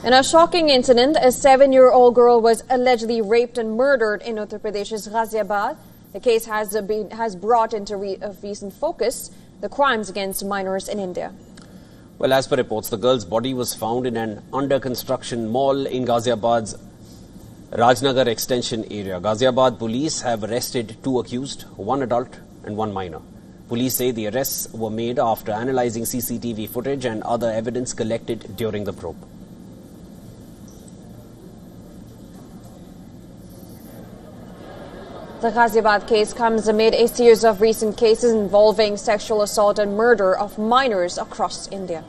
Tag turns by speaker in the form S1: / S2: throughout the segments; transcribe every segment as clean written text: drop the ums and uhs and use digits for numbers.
S1: In a shocking incident, a 7-year-old girl was allegedly raped and murdered in Uttar Pradesh's Ghaziabad. The case has brought into recent focus the crimes against minors in India.
S2: Well, as per reports, the girl's body was found in an under-construction mall in Ghaziabad's Rajnagar extension area. Ghaziabad police have arrested 2 accused, 1 adult and 1 minor. Police say the arrests were made after analyzing CCTV footage and other evidence collected during the probe.
S1: The Ghaziabad case comes amid a series of recent cases involving sexual assault and murder of minors across India.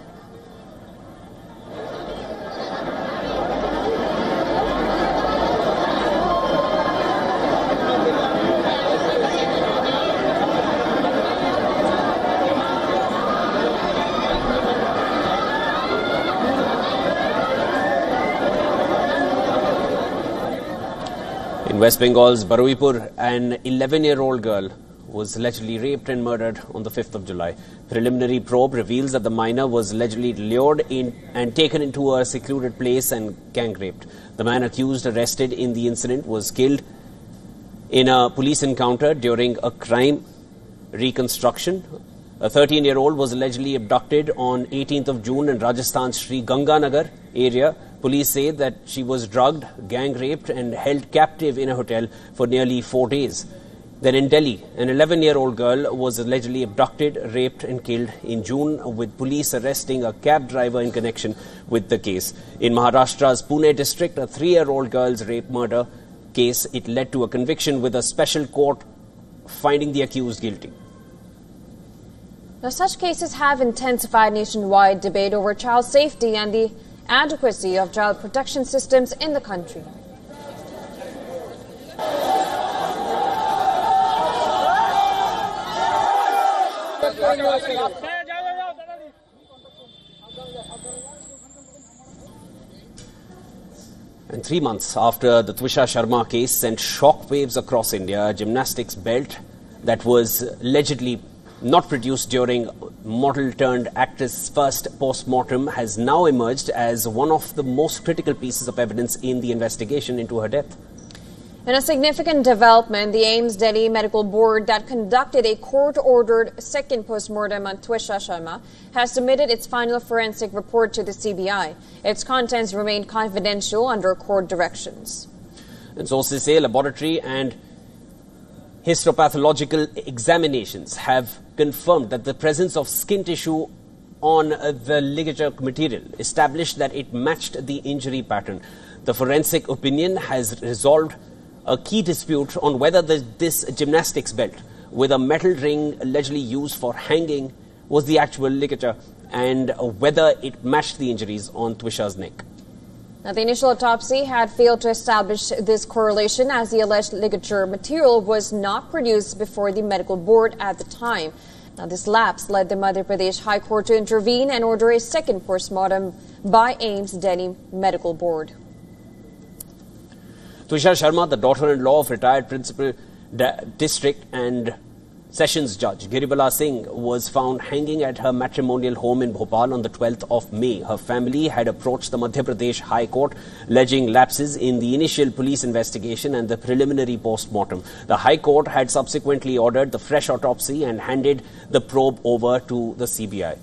S2: In West Bengal's Baruipur, an 11-year-old girl was allegedly raped and murdered on the 5th of July. Preliminary probe reveals that the minor was allegedly lured in and taken into a secluded place and gang raped. The man accused arrested in the incident was killed in a police encounter during a crime reconstruction. A 13-year-old was allegedly abducted on 18th of June in Rajasthan's Sri Ganganagar area. Police say that she was drugged, gang raped and held captive in a hotel for nearly 4 days. Then in Delhi, an 11-year-old girl was allegedly abducted, raped and killed in June, with police arresting a cab driver in connection with the case. In Maharashtra's Pune district, a 3-year-old girl's rape murder case, it led to a conviction with a special court finding the accused guilty.
S1: Now, such cases have intensified nationwide debate over child safety and the adequacy of child protection systems in the country.
S2: And 3 months after the Twisha Sharma case sent shockwaves across India, a gymnastics belt that was allegedly not produced during model-turned-actress' first post-mortem has now emerged as one of the most critical pieces of evidence in the investigation into her death.
S1: In a significant development, the AIIMS Delhi Medical Board that conducted a court-ordered second post-mortem on Twisha Sharma has submitted its final forensic report to the CBI. Its contents remain confidential under court directions.
S2: And sources say laboratory and histopathological examinations have confirmed that the presence of skin tissue on the ligature material established that it matched the injury pattern. The forensic opinion has resolved a key dispute on whether this gymnastics belt with a metal ring allegedly used for hanging was the actual ligature and whether it matched the injuries on Twisha's neck.
S1: Now, the initial autopsy had failed to establish this correlation as the alleged ligature material was not produced before the medical board at the time. Now, this lapse led the Madhya Pradesh High Court to intervene and order a second post-mortem by AIIMS Delhi Medical Board.
S2: Twisha Sharma, the daughter-in-law of retired Principal District and Sessions Judge Giribala Singh, was found hanging at her matrimonial home in Bhopal on the 12th of May. Her family had approached the Madhya Pradesh High Court alleging lapses in the initial police investigation and the preliminary post-mortem. The High Court had subsequently ordered the fresh autopsy and handed the probe over to the CBI.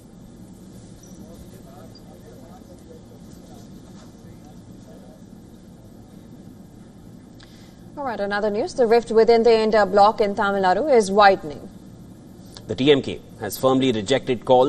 S1: All right, another news. The rift within the India bloc in Tamil Nadu is widening.
S2: The TMK has firmly rejected calls